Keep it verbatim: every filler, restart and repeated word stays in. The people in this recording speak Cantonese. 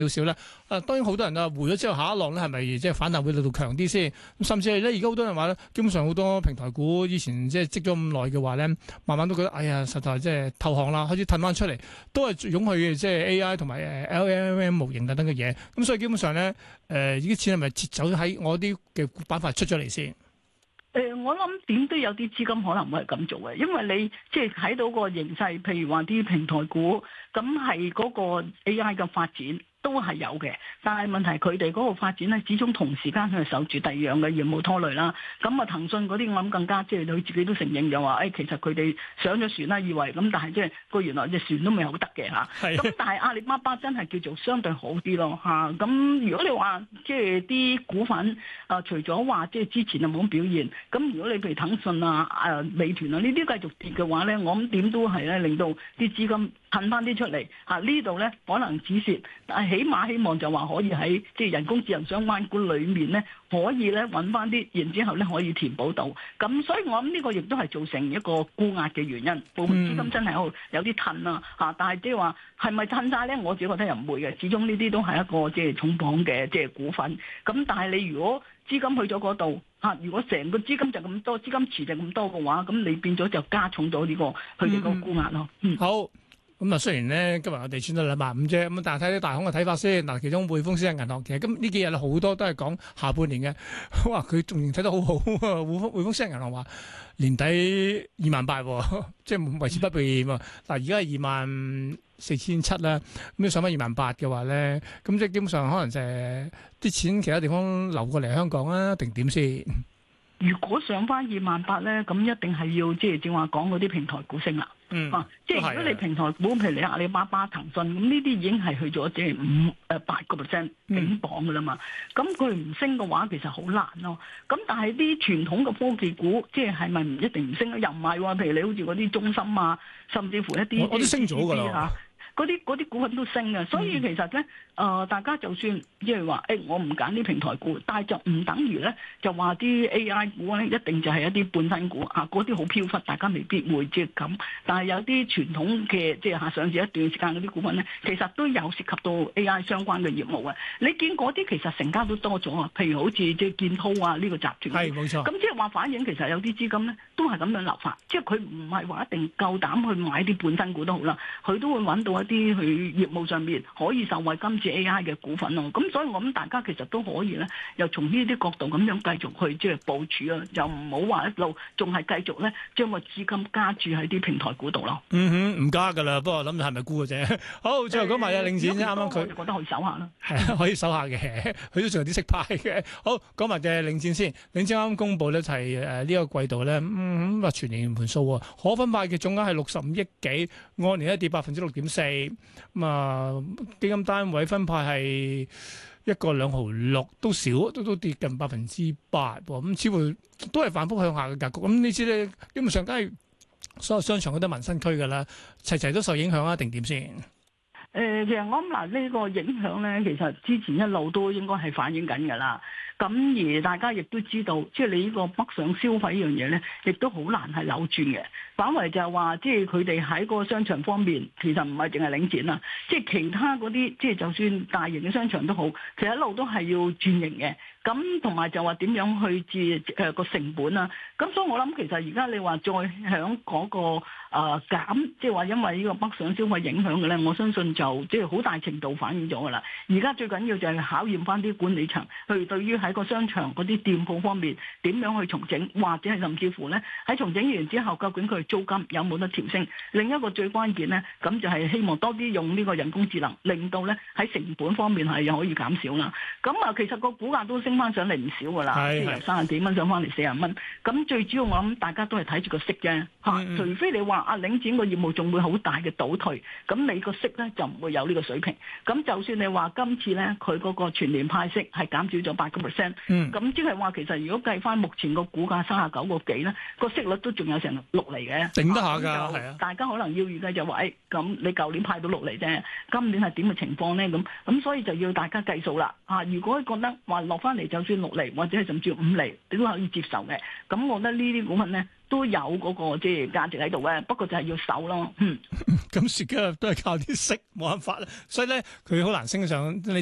少少咧。啊，當然好多人啊回咗之後，下一浪咧係咪即係反彈會力度強啲先？咁甚至係咧，而家好多人話咧，基本上好多平台股以前即係積咗咁耐嘅話咧，慢慢都覺得哎呀，實在即係投降啦，開始褪翻出嚟，都係湧去即係 A I 同埋誒 L L M 模型等等嘅嘢。咁所以基本上咧，誒呢啲錢係咪撤走喺我啲嘅板塊出咗嚟先？ 誒、呃，我諗點都有啲資金可能會係咁做嘅，因為你即係睇到個形勢，譬如話啲平台股，咁係嗰個 A I 嘅發展都係有嘅，但係問題佢哋嗰個發展咧，始終同時間佢係受住第二樣嘅業務拖累啦。咁啊，騰訊嗰啲我諗更加即係佢自己都承認就話，誒、哎、其實佢哋上咗船啦，以為咁，但係即係個原來隻船都未好得嘅嚇。咁的但係阿里巴巴真係叫做相對好啲咯嚇。咁如果你話即係啲股份啊、呃，除咗話即係之前就冇咁表現，咁如果你譬如騰訊啊、誒、呃、美團啊呢啲繼續跌嘅話咧，我諗點都係咧令到啲資金褪翻啲出嚟嚇，呢度咧可能止蝕，但係起碼希望就話可以喺即係人工智能相關股裏面咧，可以咧揾翻啲，然之後咧可以填補到。咁所以我諗呢個亦都係造成一個沽壓嘅原因，部分資金真係有有啲褪啦嚇，但係即係話係咪褪晒咧？我自己覺得又唔會嘅，始終呢啲都係一個即係重磅嘅即係股份。咁但係你如果資金去咗嗰度嚇，如果成個資金就咁多，資金池就咁多嘅話，咁你變咗就加重咗呢個佢哋個沽壓咯。嗯， 好。咁啊，雖然咧今日我哋穿咗兩萬五啫，咁但係睇啲大行嘅睇法先。嗱，其中匯豐私人銀行其實今呢幾日好多都係講下半年嘅，哇！佢仲睇得好好啊！匯豐匯豐私人銀行話年底二萬八，即係維持不變喎。嗱，而家係二萬四千七啦，咁你上翻二萬八嘅話咧，咁即係基本上可能就係啲錢其他地方流過嚟香港啊，定點先？ 如果上翻二萬八咧，咁一定係要即係正話講嗰啲平台股升啦。 嗯， 啊，即係如果你平台股，譬如你阿里巴巴、騰訊咁呢啲已經係去咗即係五誒八個 percent 頂榜噶啦嘛。咁佢唔升嘅話，其實好難咯。咁但係啲傳統嘅科技股，即係係咪唔一定唔升咧？又唔係喎。譬如你好似嗰啲中芯啊，甚至乎一啲我都升咗㗎啦。 嗰啲嗰啲股份都升嘅，所以其實咧，誒、呃、大家就算即係話，誒、欸、我唔揀啲平台股，但係就唔等於咧，就話啲 A I 股咧一定就係一啲半新股啊，嗰啲好飄忽，大家未必會即係咁。但係有啲傳統嘅即係下上市一段時間嗰啲股份咧，其實都有涉及到 A I 相關嘅業務嘅。你見嗰啲其實成交都多咗啊，譬如好似即係建滔啊呢個集團， 係冇錯。咁即係話反映其實有啲資金咧都係咁樣流發，即係佢唔係話一定夠膽去買啲半新股都好啦，佢都會揾到一啲佢業務上面可以受惠今次 A I 嘅股份咯，咁所以我諗大家其實都可以咧，又從呢啲角度咁樣繼續去即係部署啊，就唔好話一路仲係繼續咧將個資金加注喺啲平台股度咯。 嗯哼，唔加噶啦，不過諗住係咪沽嘅啫。好，最後講埋啊，領展啱啱佢覺得可以守下啦， 係啊，可以守下嘅，佢都仲有啲息派嘅。好，講埋嘅領展先，領展啱啱公布咧就係誒呢個季度咧，嗯咁話全年盤數啊，可分派嘅總額係六十五億幾，按年一跌百分之六點四。咁啊，基金單位分派係一個兩毫六，都少，都都跌近百分之八喎。咁似乎都係反覆向下嘅格局。咁呢次咧，基本上梗係所有商場嗰啲民生區㗎啦，齊齊都受影響啊？定點先？誒、 呃，其實我諗嗱，呢個影響咧，其實之前一路都應該係反映緊㗎啦。咁而大家亦都知道，即係你呢個北上消費呢樣嘢咧，亦都好難係扭轉嘅。反為就係話，即係佢哋喺個商場方面，其實唔係淨係領展啦，即係其他嗰啲，即係就算大型嘅商場都好，其實一路都係要轉型嘅。咁同埋就話點樣去至誒個成本啊？咁所以我諗其實而家你話再響嗰個誒減，即係話因為呢個北上消費影響嘅咧，我相信就即係好大程度反映咗㗎啦。而家最緊要就係考驗翻啲管理層，去對於喺個商場嗰啲店鋪方面點樣去重整，或者係甚至乎咧喺重整完之後，究竟佢租金有冇得調升？另一個最關鍵咧，咁就係希望多啲用呢個人工智能，令到咧喺成本方面係又可以減少啦。咁啊，其實個股價都升翻上嚟唔少噶啦，即係由三十幾蚊上翻嚟四十蚊。咁最主要我諗大家都係睇住個息啫，嚇、嗯。除非你話啊領展個業務仲會好大嘅倒退，咁你個息咧就唔會有呢個水平。咁就算你話今次咧佢嗰個全年派息係減少咗八個 percent，咁即係話其實如果計翻目前個股價三十九個幾咧，個息率都仲有成六厘嘅， 頂得下㗎，係啊。 大家可能要預計就話誒，咁、哎、你舊年派到六厘啫，今年係點嘅情況咧？咁咁所以就要大家計數啦。啊，如果覺得話落翻嚟就算六厘或者係甚至五厘，你都可以接受嘅。咁我覺得呢啲股份咧， 都有嗰個即係價值喺度嘅，不過就係要守咯。嗯， 咁雪肌肉都係靠啲息，冇辦法啦。所以咧，佢好難升上。